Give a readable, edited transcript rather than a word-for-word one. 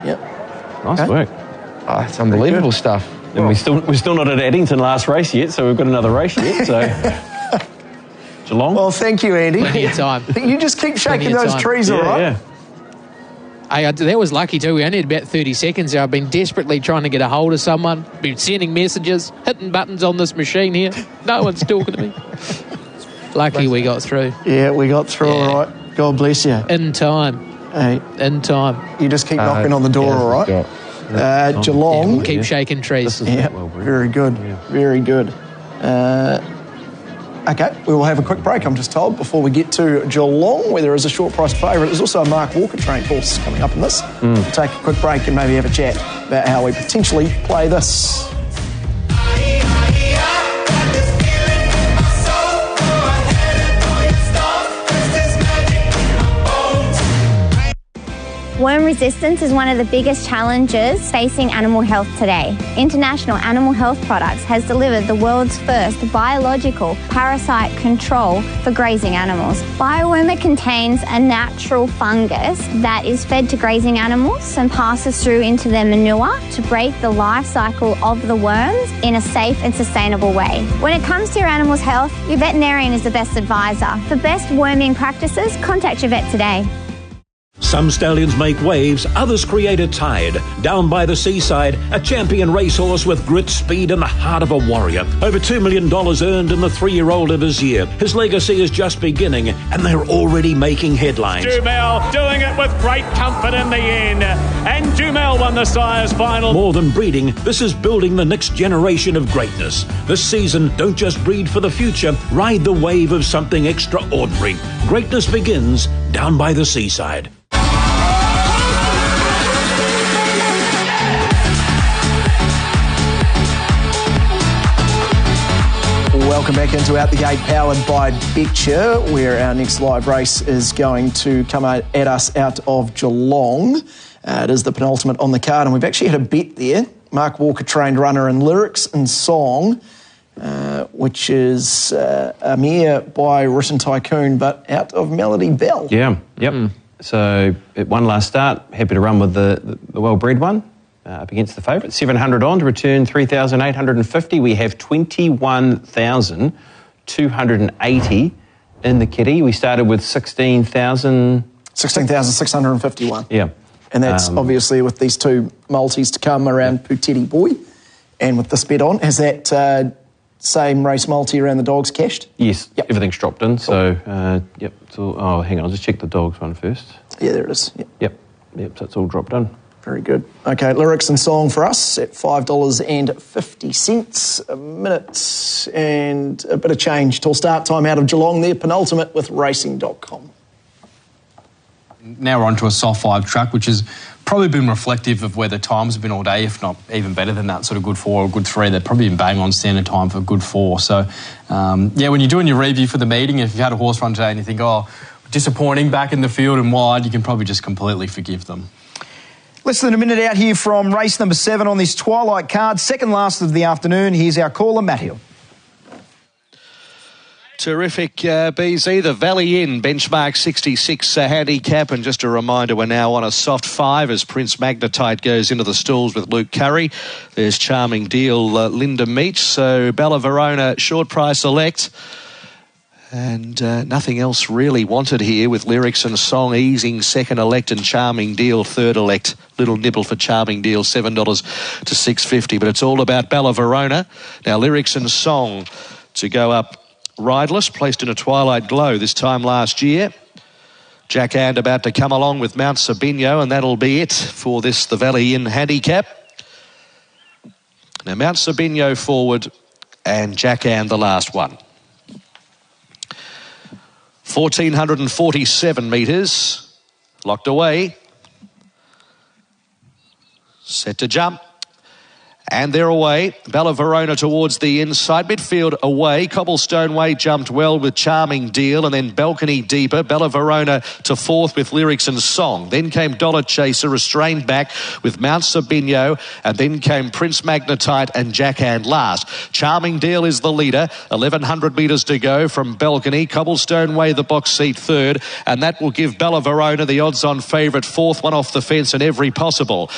Yep. Nice work. Oh, it's unbelievable stuff. And we're still not at Addington last race yet, so we've got another race yet. So Geelong. Well, thank you, Andy. Plenty of time. You just keep shaking those trees, all right? Yeah. That was lucky too. We only had about 30 seconds there. I've been desperately trying to get a hold of someone, been sending messages, hitting buttons on this machine here. No one's talking to me. Lucky we got through. Yeah, we got through all right. God bless you. In time. Hey. In time. You just keep knocking on the door, all right? Geelong. Yeah, we'll keep shaking trees. Yeah, very good. Very good. Okay, we will have a quick break, I'm just told, before we get to Geelong, where there is a short price favourite. There's also a Mark Walker trained horse coming up in this. We'll take a quick break and maybe have a chat about how we potentially play this. Worm resistance is one of the biggest challenges facing animal health today. International Animal Health Products has delivered the world's first biological parasite control for grazing animals. Biowormer contains a natural fungus that is fed to grazing animals and passes through into their manure to break the life cycle of the worms in a safe and sustainable way. When it comes to your animal's health, your veterinarian is the best advisor. For best worming practices, contact your vet today. Some stallions make waves, others create a tide. Down by the Seaside, a champion racehorse with grit, speed and the heart of a warrior. Over $2 million earned in the 3-year-old of his year. His legacy is just beginning and they're already making headlines. Dumel doing it with great comfort in the end. And Dumel won the Sires final. More than breeding, this is building the next generation of greatness. This season, don't just breed for the future, ride the wave of something extraordinary. Greatness begins down by the Seaside. Welcome back into Out the Gate, powered by Betcher, where our next live race is going to come at us out of Geelong. It is the penultimate on the card, and we've actually had a bet there. Mark Walker trained runner in Lyrics and Song, which is a mare by Written Tycoon, but out of Melody Bell. Yeah, yep. So it won last start. Happy to run with the well-bred one. Up against the favourite, 700 on to return 3,850. We have 21,280 in the kitty. We started with 16,651. Yeah. And that's obviously with these two multis to come around Putiti Boy. And with this bet on, has that same race multi around the dogs cashed? Yes, yep. Everything's dropped in. Cool. So, yep. So, hang on, I'll just check the dogs one first. Yeah, there it is. Yep. So it's all dropped in. Very good. Okay, Lyrics and Song for us at $5.50 a minute, and a bit of change till start time out of Geelong there, penultimate with Racing.com. Now we're on to a soft 5 truck, which has probably been reflective of where the times have been all day, if not even better than that sort of good 4 or good 3. They've probably been bang on standard time for good 4. So, when you're doing your review for the meeting, if you've had a horse run today and you think, disappointing back in the field and wide, you can probably just completely forgive them. Less than a minute out here from race number 7 on this Twilight card. Second last of the afternoon. Here's our caller, Matt Hill. Terrific, BZ. The Valley Inn benchmark 66 handicap. And just a reminder, we're now on a soft 5 as Prince Magnetite goes into the stalls with Luke Curry. There's Charming Deal, Linda Meach. So Bella Verona, short price elect. And nothing else really wanted here with Lyrics and Song easing second elect and Charming Deal third elect. Little nibble for Charming Deal, $7 to $6.50. But it's all about Bella Verona. Now Lyrics and Song to go up rideless, placed in a Twilight Glow this time last year. Jack And about to come along with Mount Sabino, and that'll be it for this, the Valley Inn handicap. Now Mount Sabino forward and Jack And the last one. 1,447 metres, locked away, set to jump, and they're away. Bella Verona towards the inside, midfield away, Cobblestone Way jumped well with Charming Deal, and then Balcony deeper, Bella Verona to fourth with Lyrics and Song. Then came Dollar Chaser, restrained back with Mount Sabino, and then came Prince Magnetite and Jack Hand last. Charming Deal is the leader, 1,100 metres to go from Balcony, Cobblestone Way the box seat third, and that will give Bella Verona the odds-on favourite, fourth one off the fence and every possible.